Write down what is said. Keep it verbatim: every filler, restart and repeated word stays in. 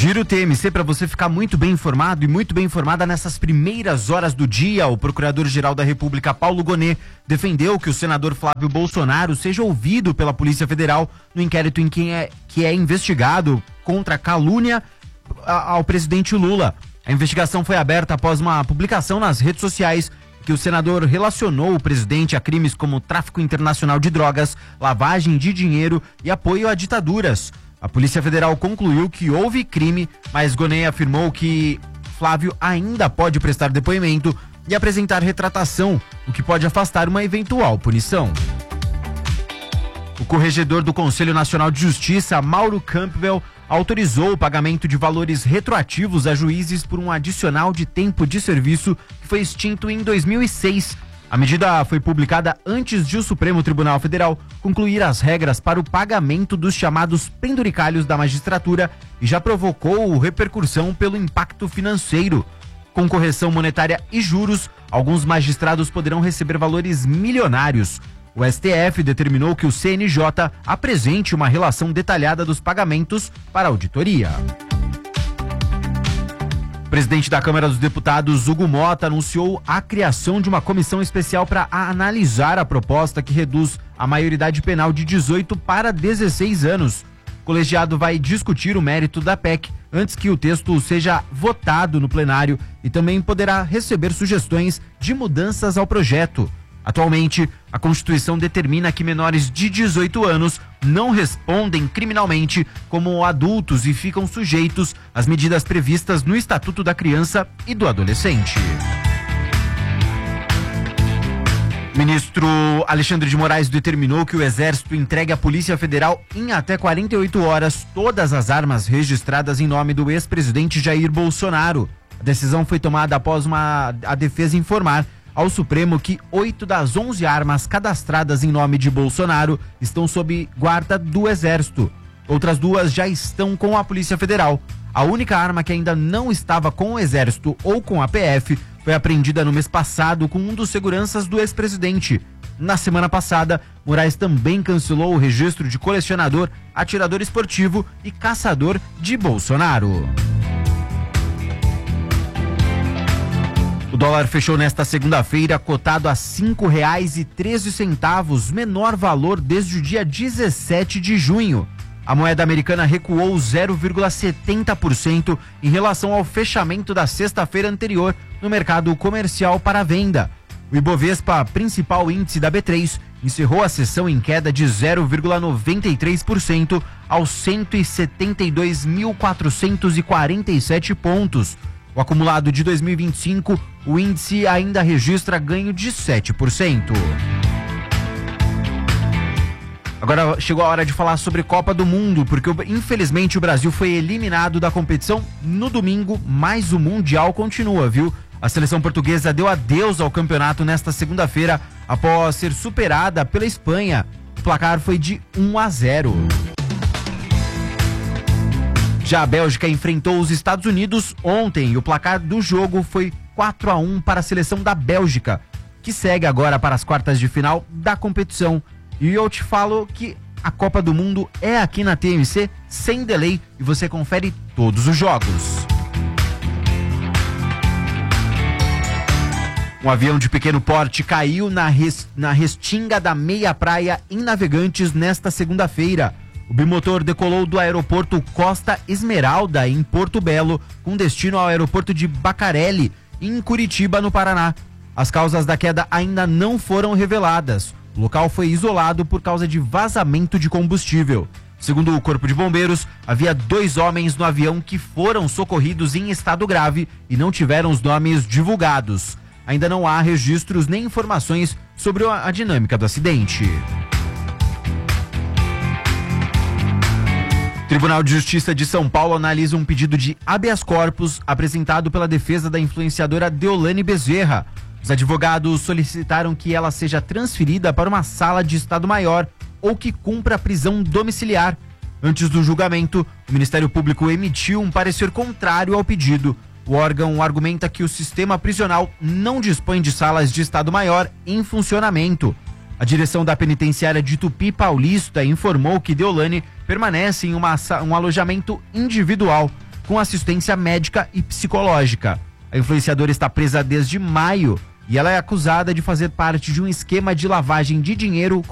Giro T M C para você ficar muito bem informado e muito bem informada nessas primeiras horas do dia. O Procurador-Geral da República, Paulo Gonet, defendeu que o senador Flávio Bolsonaro seja ouvido pela Polícia Federal no inquérito em que é, que é investigado contra calúnia ao presidente Lula. A investigação foi aberta após uma publicação nas redes sociais que o senador relacionou o presidente a crimes como tráfico internacional de drogas, lavagem de dinheiro e apoio a ditaduras. A Polícia Federal concluiu que houve crime, mas Gonet afirmou que Flávio ainda pode prestar depoimento e apresentar retratação, o que pode afastar uma eventual punição. O corregedor do Conselho Nacional de Justiça, Mauro Campbell, autorizou o pagamento de valores retroativos a juízes por um adicional de tempo de serviço que foi extinto em dois mil e seis. A medida foi publicada antes de o Supremo Tribunal Federal concluir as regras para o pagamento dos chamados penduricalhos da magistratura e já provocou repercussão pelo impacto financeiro. Com correção monetária e juros, alguns magistrados poderão receber valores milionários. O S T F determinou que o C N J apresente uma relação detalhada dos pagamentos para a auditoria. O presidente da Câmara dos Deputados, Hugo Motta, anunciou a criação de uma comissão especial para analisar a proposta que reduz a maioridade penal de dezoito para dezesseis anos. O colegiado vai discutir o mérito da P E C antes que o texto seja votado no plenário e também poderá receber sugestões de mudanças ao projeto. Atualmente, a Constituição determina que menores de dezoito anos não respondem criminalmente como adultos e ficam sujeitos às medidas previstas no Estatuto da Criança e do Adolescente. O ministro Alexandre de Moraes determinou que o Exército entregue à Polícia Federal em até quarenta e oito horas todas as armas registradas em nome do ex-presidente Jair Bolsonaro. A decisão foi tomada após uma, a defesa informar ao Supremo que oito das onze armas cadastradas em nome de Bolsonaro estão sob guarda do Exército. Outras duas já estão com a Polícia Federal. A única arma que ainda não estava com o Exército ou com a P F foi apreendida no mês passado com um dos seguranças do ex-presidente. Na semana passada, Moraes também cancelou o registro de colecionador, atirador esportivo e caçador de Bolsonaro. O dólar fechou nesta segunda-feira cotado a cinco reais e treze centavos, menor valor desde o dia dezessete de junho. A moeda americana recuou zero vírgula setenta por cento em relação ao fechamento da sexta-feira anterior no mercado comercial para venda. O Ibovespa, principal índice da B três, encerrou a sessão em queda de zero vírgula noventa e três por cento aos cento e setenta e dois mil quatrocentos e quarenta e sete pontos. O acumulado de dois mil e vinte e cinco, o índice ainda registra ganho de sete por cento. Agora chegou a hora de falar sobre Copa do Mundo, porque infelizmente o Brasil foi eliminado da competição no domingo, mas o Mundial continua, viu? A seleção portuguesa deu adeus ao campeonato nesta segunda-feira após ser superada pela Espanha. O placar foi de um a zero. Já a Bélgica enfrentou os Estados Unidos ontem e o placar do jogo foi quatro a um para a seleção da Bélgica, que segue agora para as quartas de final da competição. E eu te falo que a Copa do Mundo é aqui na T M C sem delay e você confere todos os jogos. Um avião de pequeno porte caiu na, res, na restinga da Meia Praia em Navegantes nesta segunda-feira. O bimotor decolou do aeroporto Costa Esmeralda, em Porto Belo, com destino ao aeroporto de Bacarelli, em Curitiba, no Paraná. As causas da queda ainda não foram reveladas. O local foi isolado por causa de vazamento de combustível. Segundo o Corpo de Bombeiros, havia dois homens no avião que foram socorridos em estado grave e não tiveram os nomes divulgados. Ainda não há registros nem informações sobre a dinâmica do acidente. O Tribunal de Justiça de São Paulo analisa um pedido de habeas corpus apresentado pela defesa da influenciadora Deolane Bezerra. Os advogados solicitaram que ela seja transferida para uma sala de Estado Maior ou que cumpra prisão domiciliar. Antes do julgamento, o Ministério Público emitiu um parecer contrário ao pedido. O órgão argumenta que o sistema prisional não dispõe de salas de Estado Maior em funcionamento. A direção da penitenciária de Tupi Paulista informou que Deolane permanece em uma, um alojamento individual. com assistência médica e psicológica. A influenciadora está presa desde maio e ela é acusada de fazer parte de um esquema de lavagem de dinheiro